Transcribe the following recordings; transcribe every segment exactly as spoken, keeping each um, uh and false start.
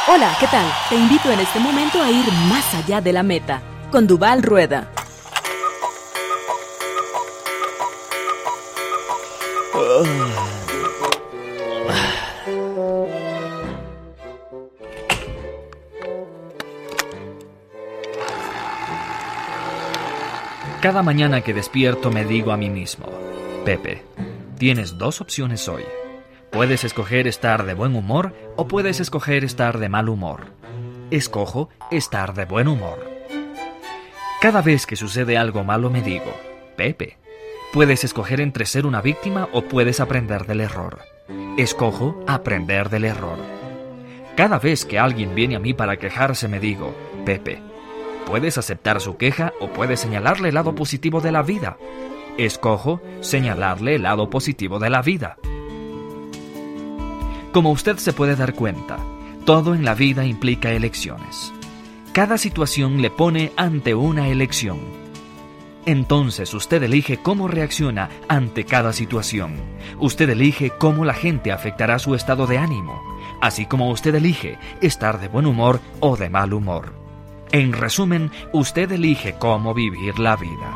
Hola, ¿qué tal? Te invito en este momento a ir más allá de la meta, con Duval Rueda. Cada mañana que despierto me digo a mí mismo: Pepe, tienes dos opciones hoy. Puedes escoger estar de buen humor o puedes escoger estar de mal humor. Escojo estar de buen humor. Cada vez que sucede algo malo me digo: Pepe, puedes escoger entre ser una víctima o puedes aprender del error. Escojo aprender del error. Cada vez que alguien viene a mí para quejarse me digo: Pepe, puedes aceptar su queja o puedes señalarle el lado positivo de la vida. Escojo señalarle el lado positivo de la vida. Como usted se puede dar cuenta, todo en la vida implica elecciones. Cada situación le pone ante una elección. Entonces usted elige cómo reacciona ante cada situación. Usted elige cómo la gente afectará su estado de ánimo, así como usted elige estar de buen humor o de mal humor. En resumen, usted elige cómo vivir la vida.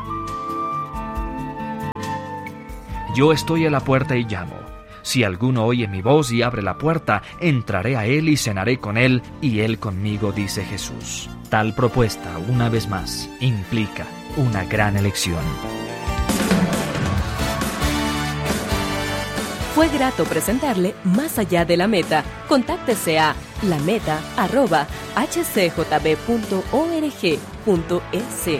Yo estoy a la puerta y llamo. Si alguno oye mi voz y abre la puerta, entraré a él y cenaré con él y él conmigo, dice Jesús. Tal propuesta, una vez más, implica una gran elección. Fue grato presentarle Más allá de la meta. Contáctese a lameta arroba h c j b punto org punto e s.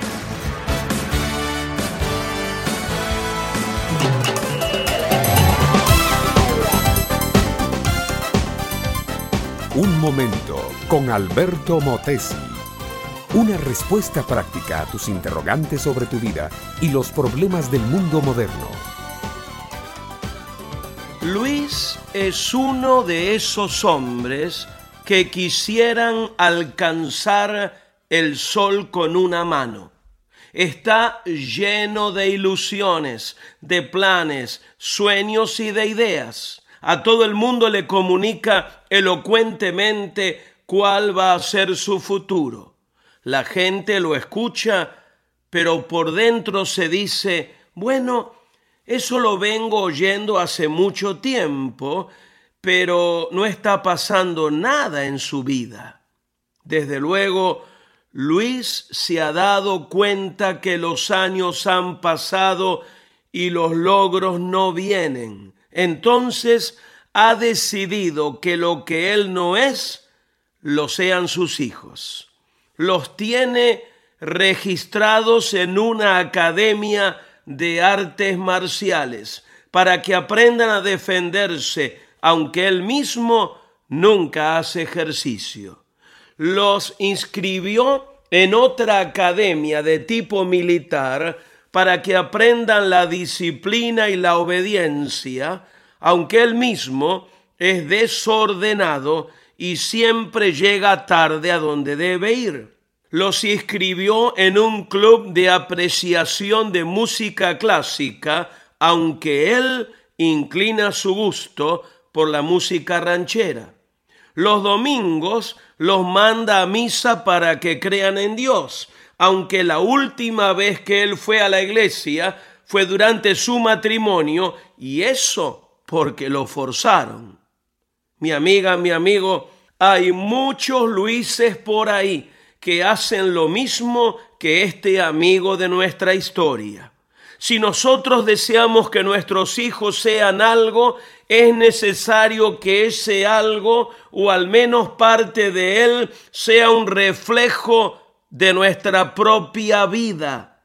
Un momento con Alberto Motesi. Una respuesta práctica a tus interrogantes sobre tu vida y los problemas del mundo moderno. Luis es uno de esos hombres que quisieran alcanzar el sol con una mano. Está lleno de ilusiones, de planes, sueños y de ideas. A todo el mundo le comunica elocuentemente cuál va a ser su futuro. La gente lo escucha, pero por dentro se dice: bueno, eso lo vengo oyendo hace mucho tiempo, pero no está pasando nada en su vida. Desde luego, Luis se ha dado cuenta que los años han pasado y los logros no vienen. Entonces ha decidido que lo que él no es, lo sean sus hijos. Los tiene registrados en una academia de artes marciales para que aprendan a defenderse, aunque él mismo nunca hace ejercicio. Los inscribió en otra academia de tipo militar para que aprendan la disciplina y la obediencia, aunque él mismo es desordenado y siempre llega tarde a donde debe ir. Los inscribió en un club de apreciación de música clásica, aunque él inclina su gusto por la música ranchera. Los domingos los manda a misa para que crean en Dios, aunque la última vez que él fue a la iglesia fue durante su matrimonio, y eso porque lo forzaron. Mi amiga, mi amigo, hay muchos Luises por ahí que hacen lo mismo que este amigo de nuestra historia. Si nosotros deseamos que nuestros hijos sean algo, es necesario que ese algo, o al menos parte de él, sea un reflejo de nuestra propia vida.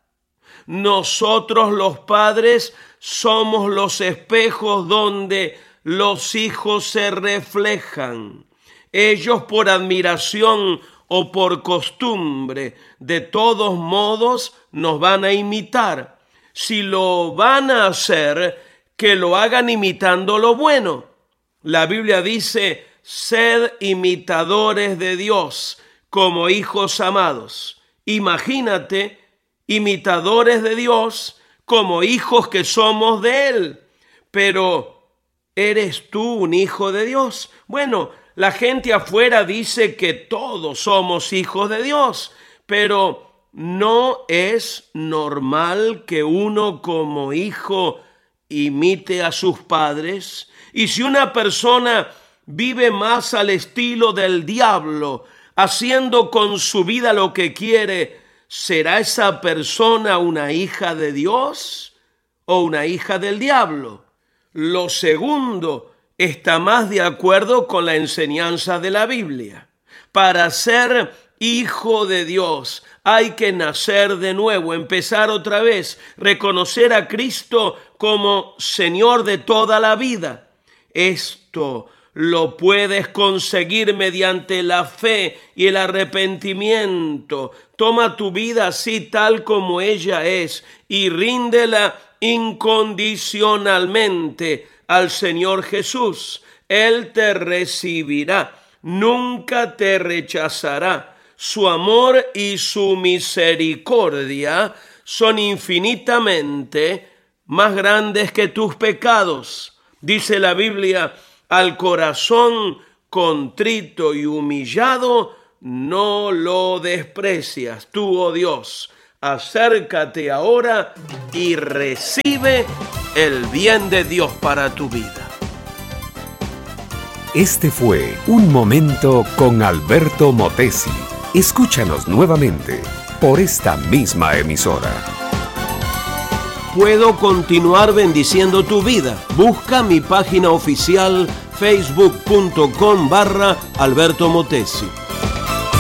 Nosotros los padres somos los espejos donde los hijos se reflejan. Ellos, por admiración o por costumbre, de todos modos nos van a imitar. Si lo van a hacer, que lo hagan imitando lo bueno. La Biblia dice: sed imitadores de Dios como hijos amados. Imagínate, imitadores de Dios como hijos que somos de Él. Pero ¿Eres tú un hijo de Dios? Bueno, la gente afuera dice que todos somos hijos de Dios, pero no es normal que uno como hijo imite a sus padres. Y si una persona vive más al estilo del diablo, haciendo con su vida lo que quiere, ¿será esa persona una hija de Dios o una hija del diablo? Lo segundo está más de acuerdo con la enseñanza de la Biblia. Para ser hijo de Dios hay que nacer de nuevo, empezar otra vez, reconocer a Cristo como Señor de toda la vida. Esto lo puedes conseguir mediante la fe y el arrepentimiento. Toma tu vida así tal como ella es y ríndela incondicionalmente al Señor Jesús. Él te recibirá, nunca te rechazará. Su amor y su misericordia son infinitamente más grandes que tus pecados. Dice la Biblia, al corazón contrito y humillado no lo desprecias. Tú, oh Dios, acércate ahora y recibe el bien de Dios para tu vida. Este fue Un Momento con Alberto Motesi. Escúchanos nuevamente por esta misma emisora. Puedo continuar bendiciendo tu vida. Busca mi página oficial facebook punto com barra Alberto Motesi.